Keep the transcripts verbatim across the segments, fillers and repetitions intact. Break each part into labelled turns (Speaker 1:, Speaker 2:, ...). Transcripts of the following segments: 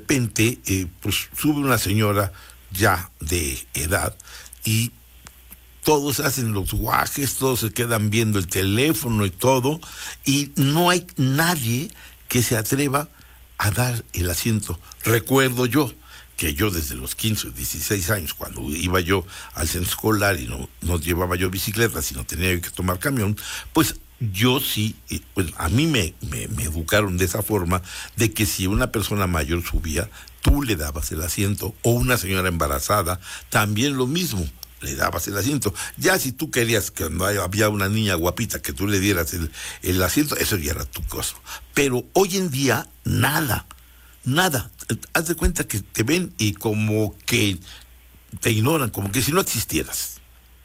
Speaker 1: repente, eh, pues sube una señora ya de edad y todos hacen los guajes, todos se quedan viendo el teléfono y todo, y no hay nadie que se atreva a dar el asiento. Recuerdo yo que yo desde los quince, dieciséis años, cuando iba yo al centro escolar y no, no llevaba yo bicicleta, sino tenía que tomar camión, pues yo sí, pues a mí me, me, me educaron de esa forma, de que si una persona mayor subía, tú le dabas el asiento, o una señora embarazada, también lo mismo, le dabas el asiento. Ya si tú querías que no había una niña guapita que tú le dieras el, el asiento, eso ya era tu cosa. Pero hoy en día, nada, nada. Haz de cuenta que te ven y como que te ignoran, como que si no existieras.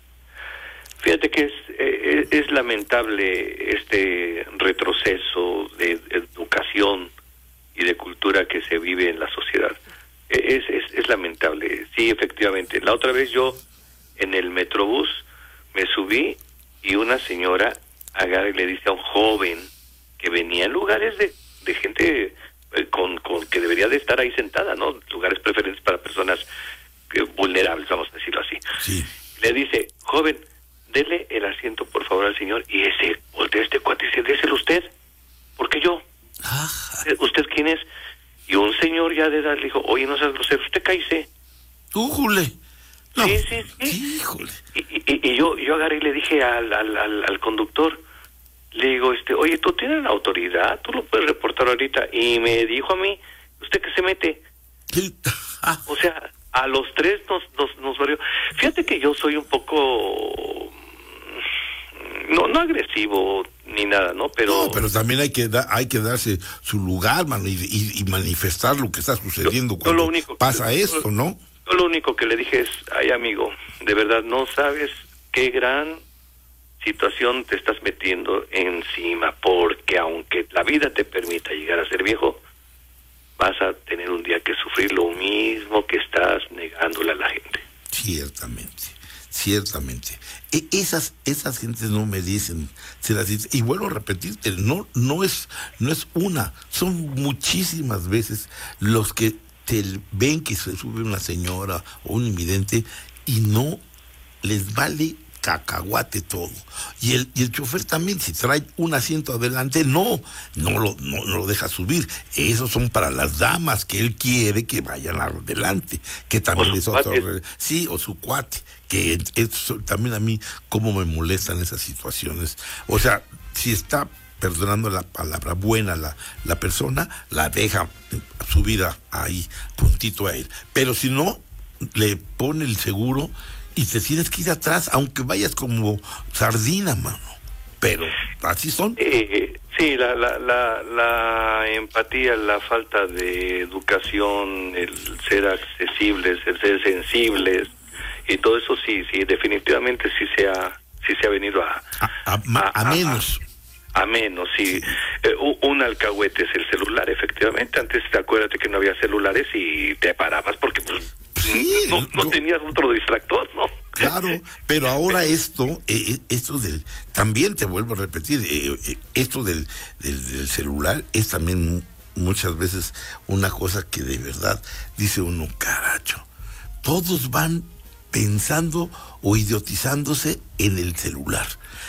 Speaker 2: Fíjate que es, eh, es lamentable este retroceso de educación y de cultura que se vive en la sociedad. Es, es, es lamentable, sí, efectivamente. La otra vez yo en el Metrobús me subí y una señora agarra y le dice a un joven que venía en lugares de, de gente eh, con, con que debería de estar ahí sentada, ¿no? Lugares preferentes para personas eh, vulnerables, vamos a decirlo así.
Speaker 1: Sí.
Speaker 2: Le dice, joven, dele el asiento por favor al señor, y ese voltea este cuate y dice, déselo usted, porque yo.
Speaker 1: Ajá.
Speaker 2: ¿Usted quién es? Y un señor ya de edad le dijo, oye, no seas grosero, usted cállese.
Speaker 1: ¡Újule! No.
Speaker 2: Sí, sí, sí.
Speaker 1: Híjole.
Speaker 2: Y, y, y yo yo agarré y le dije al, al, al, al conductor, le digo, este, oye, tú tienes la autoridad, tú lo puedes reportar ahorita. Y me dijo a mí, ¿usted qué se mete?
Speaker 1: Sí. Ah.
Speaker 2: O sea, a los tres nos, nos, nos barrió. Fíjate que yo soy un poco, no, no agresivo ni nada, ¿no? Pero
Speaker 1: No, pero también hay que da, hay que darse su lugar, mano, y, y, y manifestar lo que está sucediendo
Speaker 2: yo, yo
Speaker 1: cuando
Speaker 2: lo único,
Speaker 1: pasa
Speaker 2: yo,
Speaker 1: esto, ¿no?
Speaker 2: Yo lo único que le dije es, ay amigo, de verdad no sabes qué gran situación te estás metiendo encima, porque aunque la vida te permita llegar a ser viejo, vas a tener un día que sufrir lo mismo que estás negándole a la gente.
Speaker 1: Ciertamente, ciertamente. E- esas esas gentes no merecen ser así. Y vuelvo a repetirte, no no es no es una, son muchísimas veces los que te ven que se sube una señora o un invidente y no les vale cacahuate todo. Y el, y el chofer también, si trae un asiento adelante, no, no lo, no, no lo deja subir. Esos son para las damas que él quiere que vayan adelante, que también es otro. Sí, o su cuate, que es, es, también a mí, cómo me molestan esas situaciones. O sea, si está perdonando la palabra buena la, la persona, la deja subir a, ahí, puntito a él. Pero si no, le pone el seguro y te tienes que ir atrás, aunque vayas como sardina, mano. Pero así son.
Speaker 2: Eh, sí, la, la, la, la empatía, la falta de educación, el ser accesibles, el ser sensibles, y todo eso sí, sí, definitivamente sí se ha, sí se ha venido a...
Speaker 1: A, a, a, a menos.
Speaker 2: A, A menos, sí. sí. Eh, un alcahuete es el celular, efectivamente. Antes, acuérdate que no había celulares y te parabas porque pues, sí, no, no yo, tenías otro distractor, ¿no?
Speaker 1: Claro, pero ahora esto, eh, esto del, también te vuelvo a repetir, eh, eh, esto del, del, del celular es también muchas veces una cosa que de verdad dice uno, caracho, todos van pensando o idiotizándose en el celular.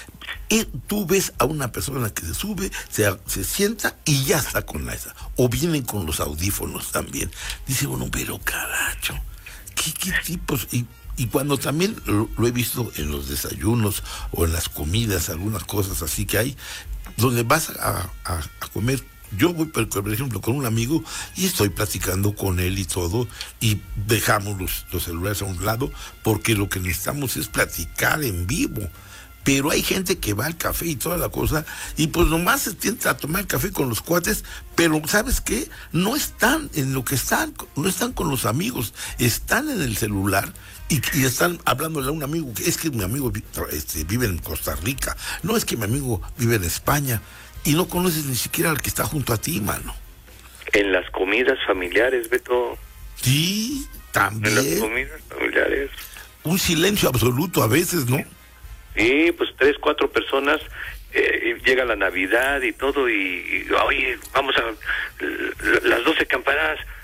Speaker 1: Y tú ves a una persona que se sube, se, se sienta y ya está con la esa. O vienen con los audífonos también. Dice uno, pero caracho, ¿qué, qué tipos? Y, y cuando también lo, lo he visto en los desayunos o en las comidas, algunas cosas así que hay, donde vas a, a, a comer. Yo voy, por ejemplo, con un amigo y estoy platicando con él y todo, y dejamos los, los celulares a un lado, porque lo que necesitamos es platicar en vivo. Pero hay gente que va al café y toda la cosa, y pues nomás se tienta a tomar café con los cuates, pero ¿sabes qué? No están en lo que están, no están con los amigos, están en el celular y, y están hablándole a un amigo, que es que mi amigo este, vive en Costa Rica, no es que mi amigo vive en España, y no conoces ni siquiera al que está junto a ti, mano.
Speaker 2: En las comidas familiares, Beto.
Speaker 1: Sí, también.
Speaker 2: En las comidas familiares.
Speaker 1: Un silencio absoluto a veces, ¿no?
Speaker 2: Sí, pues tres, cuatro personas, eh, llega la Navidad y todo, y, y oye, vamos a las doce campanadas,